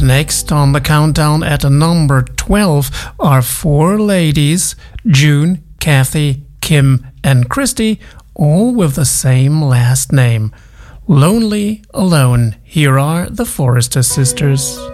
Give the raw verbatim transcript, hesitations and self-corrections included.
next on the countdown at number twelve are four ladies, June, Kathy, Kim, and Christy, all with the same last name. Lonely Alone. Here are the Forrester Sisters.